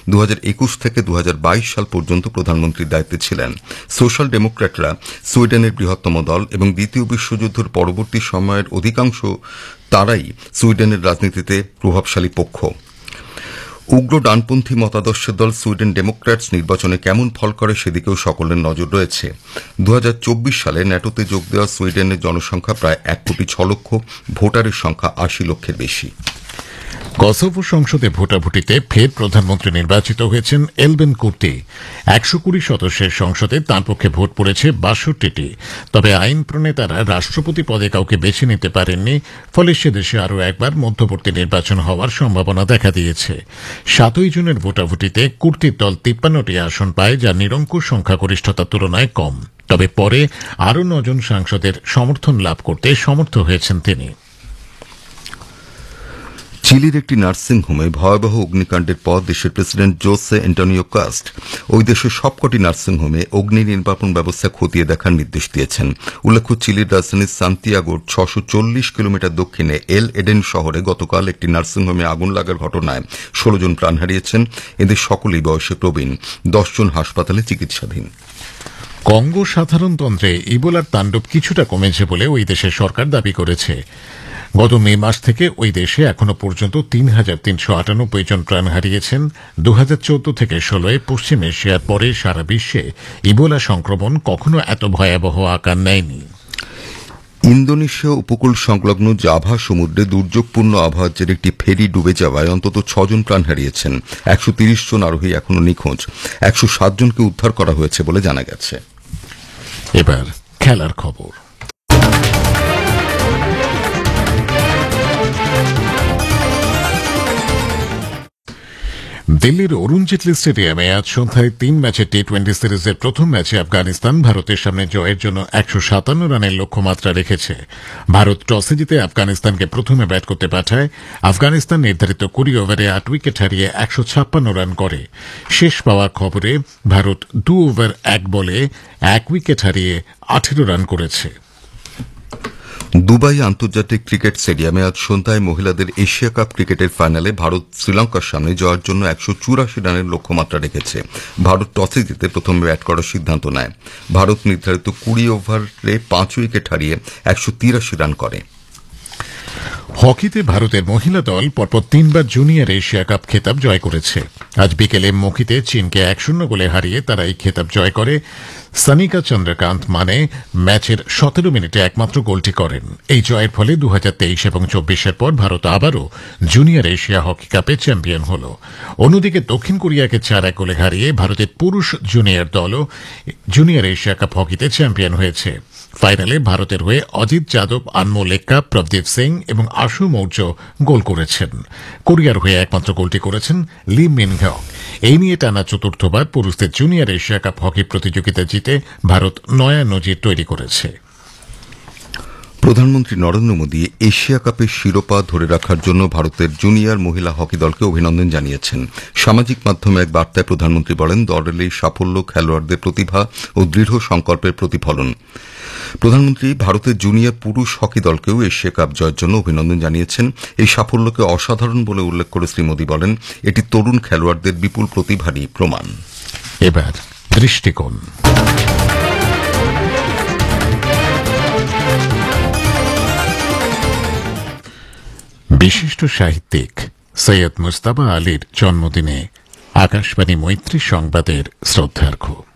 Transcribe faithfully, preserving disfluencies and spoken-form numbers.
দু হাজার একুশ থেকে দু হাজার বাইশ সাল পর্যন্ত প্রধানমন্ত্রীর দায়িত্বে ছিলেন। সোশ্যাল ডেমোক্র্যাটরা সুইডেনের বৃহত্তম দল এবং দ্বিতীয় বিশ্বযুদ্ধের পরবর্তী সময়ের অধিকাংশ তারাই সুইডেনের রাজনীতিতে প্রভাবশালী পক্ষ। উগ্র ডানপন্থী মতাদর্শের দল সুইডেন ডেমোক্র্যাটস নির্বাচনে কেমন ফল করে সেদিকেও সকলের নজর রয়েছে। দু হাজার চব্বিশ সালে ন্যাটোতে যোগ দেওয়া সুইডেনের জনসংখ্যা প্রায় এক কোটি ছ লক্ষ, ভোটারের সংখ্যা আশি লক্ষের বেশি। কসোভো সংসদে ভোটাভুটিতে ফের প্রধানমন্ত্রী নির্বাচিত হয়েছেন এলবেন কুর্তি। একশো কুড়ি সদস্যের সংসদে তাঁর পক্ষে ভোট পড়েছে বাষট্টিটি। তবে আইন প্রণেতারা রাষ্ট্রপতি পদে কাউকে বেছে নিতে পারেননি, ফলে সেদেশে আরও একবার মধ্যবর্তী নির্বাচন হওয়ার সম্ভাবনা দেখা দিয়েছে। সাতই জুনের ভোটাভুটিতে কুর্তির দল তিপ্পান্নটি আসন পায়, যা নিরঙ্কুশ সংখ্যাগরিষ্ঠতার তুলনায় কম। তবে পরে আরও নজন সাংসদের সমর্থন লাভ করতে সমর্থ হয়েছেন তিনি। চিলির একটি নার্সিংহোমে ভয়াবহ অগ্নিকাণ্ডের পর দেশের প্রেসিডেন্ট জোসে অ্যান্টোনিও কাস্ট ওই দেশের সবকটি নার্সিংহোমে অগ্নি নির্বাপন ব্যবস্থা খতিয়ে দেখার নির্দেশ দিয়েছেন। উল্লেখ্য, চিলির রাজধানী সান্তিয়াগোর ছশো চল্লিশ কিলোমিটার দক্ষিণে এল এডেন শহরে গতকাল একটি নার্সিংহোমে আগুন লাগার ঘটনায় ষোলো জন প্রাণ হারিয়েছেন। এদের সকলেই বয়সে প্রবীণ, দশ জন হাসপাতালে চিকিৎসাধীন। কঙ্গো সাধারণতন্ত্রে ইবোলার তাণ্ডব কিছুটা কমেছে বলে ওই দেশের সরকার দাবি করেছে। গত মে মাস থেকে ওই দেশে এখনো পর্যন্ত তিন হাজার তিনশো আটানব্বই জন প্রাণ হারিয়েছেন। দু হাজার চৌদ্দ থেকে ষোলোয় পশ্চিম এশিয়ার পরে সারা বিশ্বে ইবোলা সংক্রমণ কখনো এত ভয়াবহ আকার নেয়নি। ইন্দোনেশিয়া উপকূল সংলগ্ন জাভা সমুদ্রে দুর্যোগপূর্ণ আবহাওয়ার জেরে একটি ফেরি ডুবে যাওয়ায় অন্তত ছজন প্রাণ হারিয়েছেন। একশো তিরিশ জন আরোহী এখনো নিখোঁজ। একশো সাত জনকে উদ্ধার করা হয়েছে বলে জানা গেছে। এবার খেলার খবর। দিল্লির অরুণ জেটলি স্টেডিয়ামে আজ সন্ধ্যায় তিন ম্যাচের টি টোয়েন্টি সিরিজের প্রথম ম্যাচে আফগানিস্তান ভারতের সামনে জয়ের জন্য একশো সাতান্ন রানের লক্ষ্যমাত্রা রেখেছে। ভারত টসে জিতে আফগানিস্তানকে প্রথমে ব্যাট করতে পাঠায়। আফগানিস্তান নির্ধারিত কুড়ি ওভারে আট উইকেট হারিয়ে একশো ছাপ্পান্ন রান করে। শেষ পাওয়া খবরে ভারত দু ওভার এক বলে এক উইকেট হারিয়ে আঠেরো রান করেছে। দুবাই আন্তর্জাতিক ক্রিকেট স্টেডিয়ামে আজ সন্ধ্যায় মহিলাদের এশিয়া কাপ ক্রিকেটের ফাইনালে ভারত শ্রীলঙ্কার সামনে জয়ের জন্য একশো চুরাশি রানের লক্ষ্যমাত্রা রেখেছে। ভারত টসে জিতে প্রথমে ব্যাট করার সিদ্ধান্ত নেয়। ভারত নির্ধারিত কুড়ি ওভারে পাঁচ উইকেট হারিয়ে একশো তিরাশি রান করে। হকিতে ভারতের মহিলা দল পরপর তিনবার জুনিয়র এশিয়া কাপ খেতাব জয় করেছে। আজ বিকেলে মকিতে চীনকে এক শূন্য গোলে হারিয়ে তারা এই খেতাব জয় করে। সানিকা চন্দ্রকান্ত মানে ম্যাচের সতেরো মিনিটে একমাত্র গোলটি করেন। এই জয়ের ফলে দু হাজার তেইশ এবং চব্বিশের পর ভারত আবারও জুনিয়র এশিয়া হকি কাপে চ্যাম্পিয়ন হল। অন্যদিকে দক্ষিণ কোরিয়াকে চার এক গোলে হারিয়ে ভারতের পুরুষ জুনিয়র দলও জুনিয়র এশিয়া কাপ হকিতে চ্যাম্পিয়ন হয়েছে। ফাইনালে ভারতের হয়ে অজিত যাদব, আনমোল লেক্কা, প্রভদীপ সিং এবং আশু মৌর্য গোল করেছেন। কোরিয়ার হয়ে একমাত্র গোলটি করেছেন লি মিনহক। এই নিয়ে টানা চতুর্থবার পুরুষদের জুনিয়র এশিয়া কাপ হকি প্রতিযোগিতা জিতে ভারত নয়া নজির তৈরি করেছে। প্রধানমন্ত্রী নরেন্দ্র মোদী এশিয়া কাপের শিরোপা ধরে রাখার জন্য ভারতের জুনিয়র মহিলা হকি দলকে অভিনন্দন জানিয়েছেন। সামাজিক মাধ্যমে এক বার্তায় প্রধানমন্ত্রী বলেন, দলের এই সাফল্য খেলোয়াড়দের প্রতিভা ও দৃঢ় সংকল্পের প্রতিফলন। প্রধানমন্ত্রী ভারতের জুনিয়র পুরুষ হকি দলকেও এশিয়া কাপ জয়ের জন্য অভিনন্দন জানিয়েছেন। এই সাফল্যকে অসাধারণ বলে উল্লেখ করে শ্রী মোদী বলেন, এটি তরুণ খেলোয়াড়দের বিপুল প্রতিভারই প্রমাণ। এবার দৃষ্টিকোণ। বিশিষ্ট সাহিত্যিক সৈয়দ মুজতবা আলীর জন্মদিনে আকাশবাণী মৈত্রী সংবাদের শ্রদ্ধার্ঘ্য।